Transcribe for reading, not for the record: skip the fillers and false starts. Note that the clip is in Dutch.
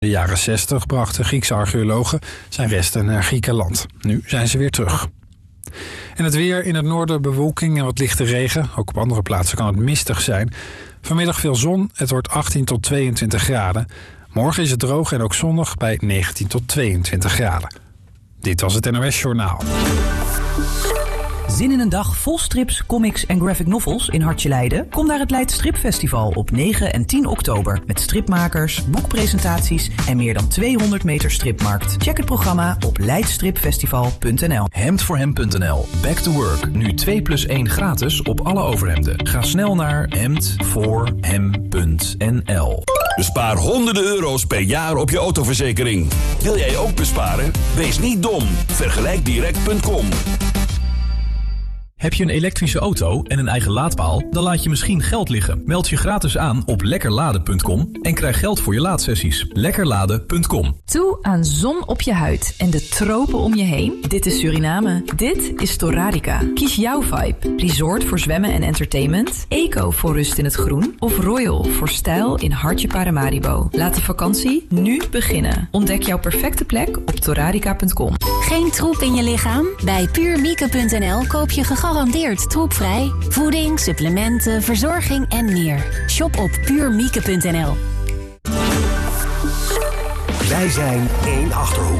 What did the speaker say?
In de jaren 60 brachten Griekse archeologen zijn resten naar Griekenland. Nu zijn ze weer terug. En het weer: in het noorden bewolking en wat lichte regen. Ook op andere plaatsen kan het mistig zijn. Vanmiddag veel zon, het wordt 18 tot 22 graden. Morgen is het droog en ook zonnig bij 19 tot 22 graden. Dit was het NOS Journaal. Zin in een dag vol strips, comics en graphic novels in Hartje Leiden? Kom naar het Leid Stripfestival op 9 en 10 oktober. Met stripmakers, boekpresentaties en meer dan 200 meter stripmarkt. Check het programma op leidstripfestival.nl. Hemdvoorhem.nl. Back to work. Nu 2+1 gratis op alle overhemden. Ga snel naar hemdvoorhem.nl. Bespaar honderden euro's per jaar op je autoverzekering. Wil jij ook besparen? Wees niet dom. Vergelijkdirect.com. Heb je een elektrische auto en een eigen laadpaal? Dan laat je misschien geld liggen. Meld je gratis aan op lekkerladen.com en krijg geld voor je laadsessies. Lekkerladen.com. Toe aan zon op je huid en de tropen om je heen? Dit is Suriname. Dit is Torradica. Kies jouw vibe. Resort voor zwemmen en entertainment. Eco voor rust in het groen. Of Royal voor stijl in Hartje Paramaribo. Laat de vakantie nu beginnen. Ontdek jouw perfecte plek op torradica.com. Geen troep in je lichaam? Bij puurmieke.nl koop je gegarandeerd troepvrij. Voeding, supplementen, verzorging en meer. Shop op puurmieke.nl. Wij zijn één Achterhoek.